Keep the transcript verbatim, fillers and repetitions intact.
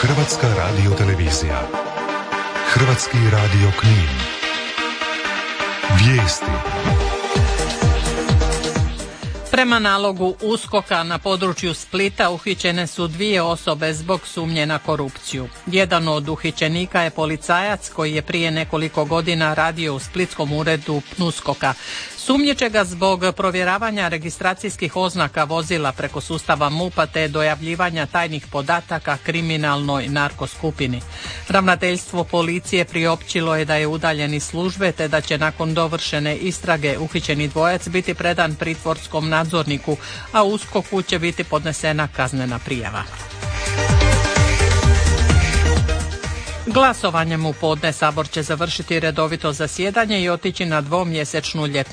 Hrvatska radiotelevizija. Hrvatski radio Knin. Vijesti. Prema nalogu USKOK-a na području Splita uhićene su dvije osobe zbog sumnje na korupciju. Jedan od uhićenika je policajac koji je prije nekoliko godina radio u splitskom uredu PNUSKOK-a. Sumnjiče ga zbog provjeravanja registracijskih oznaka vozila preko sustava MUP-a te dojavljivanja tajnih podataka kriminalnoj narkoskupini. Ravnateljstvo policije priopćilo je da je udaljen iz službe te da će nakon dovršene istrage uhićeni dvojac biti predan pritvorskom nadzorniku, a USKOK-u će biti podnesena kaznena prijava. Glasovanjem u podne Sabor će završiti redovito zasjedanje i otići na dvomjesečnu ljetnu